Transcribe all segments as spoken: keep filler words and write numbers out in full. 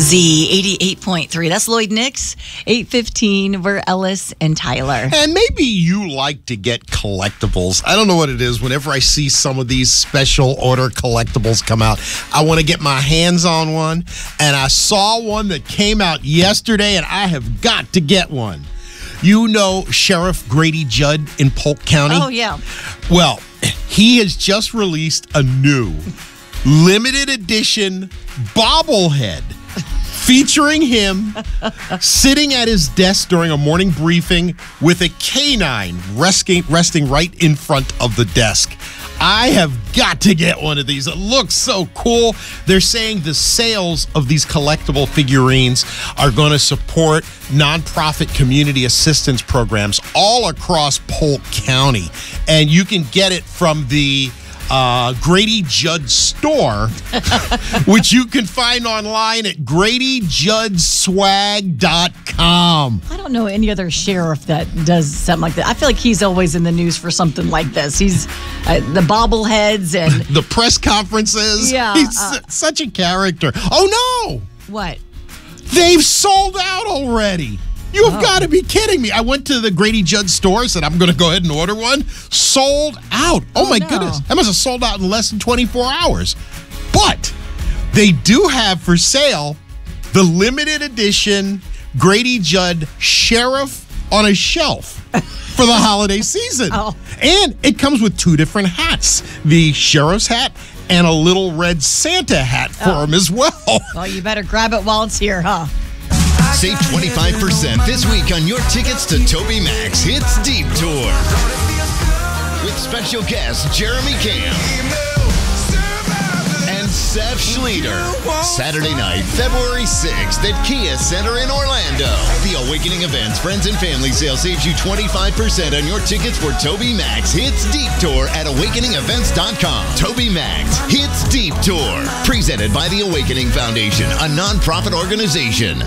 Z eighty-eight point three. That's Lloyd Nix. eight fifteen. We're Ellis and Tyler. And maybe you like to get collectibles. I don't know what it is. Whenever I see some of these special order collectibles come out, I want to get my hands on one. And I saw one that came out yesterday, and I have got to get one. You know Sheriff Grady Judd in Polk County? Oh, yeah. Well, he has just released a new limited edition bobblehead featuring him sitting at his desk during a morning briefing with a canine resting, resting right in front of the desk. I have got to get one of these. It looks so cool. They're saying the sales of these collectible figurines are going to support nonprofit community assistance programs all across Polk County. And you can get it from the Uh, Grady Judd store, which you can find online at grady judd swag dot com. I don't know any other sheriff that does something like that. I feel like he's always in the news for something like this. He's uh, the bobbleheads and the press conferences. Yeah, He's uh, such a character. Oh, no. What? They've sold out already. You've Oh. got to be kidding me. I went to the Grady Judd store, said I'm going to go ahead and order one. Sold out. Oh, Oh, my no. goodness. That must have sold out in less than twenty-four hours. But they do have for sale the limited edition Grady Judd Sheriff on a Shelf for the holiday season. Oh. And it comes with two different hats, the sheriff's hat and a little red Santa hat for Oh. him as well. Well, you better grab it while it's here, huh? Save twenty-five percent this week on your tickets to Toby Mac's Hits Deep Tour. With special guests Jeremy Camp and Seth Schleter. Saturday night, February sixth at Kia Center in Orlando. The Awakening Events Friends and Family Sale saves you twenty-five percent on your tickets for Toby Mac's Hits Deep Tour at awakening events dot com. Toby Mac's Hits Deep Tour. Presented by the Awakening Foundation, a nonprofit organization.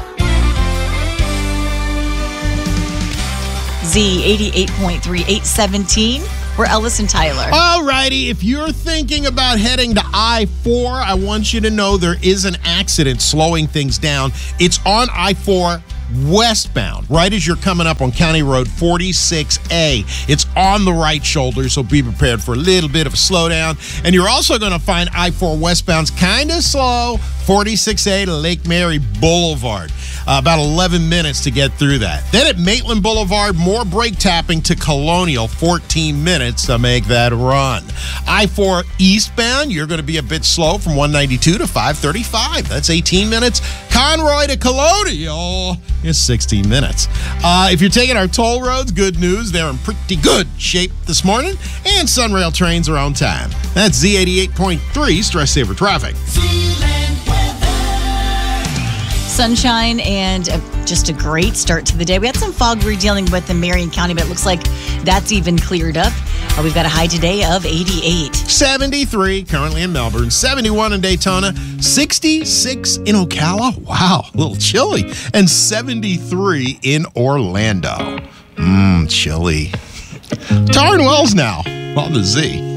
Z eighty-eight point three, eight seventeen. We're Ellis and Tyler. All righty, if you're thinking about heading to I four, I want you to know there is an accident slowing things down. It's on I four westbound, right as you're coming up on County Road forty-six A. It's on the right shoulder, so be prepared for a little bit of a slowdown. And you're also going to find I four westbound's kind of slow, forty-six A to Lake Mary Boulevard. Uh, about eleven minutes to get through that. Then at Maitland Boulevard, more brake tapping to Colonial, fourteen minutes to make that run. I four eastbound, you're going to be a bit slow from one ninety-two to five thirty-five. That's eighteen minutes. Conroy to Colonial is sixteen minutes. Uh, if you're taking our toll roads, good news. They're in pretty good shape this morning, and Sunrail trains are on time. That's Z eighty-eight point three Stress Saver Traffic. Sunshine and uh, just a great start to the day. We had some fog we're dealing with in Marion County, but it looks like that's even cleared up. Uh, we've got a high today of eighty-eight. seventy-three currently in Melbourne, seventy-one in Daytona, sixty-six in Ocala. Wow, a little chilly. And seventy-three in Orlando. Mmm, chilly. Taryn Wells now on the Z.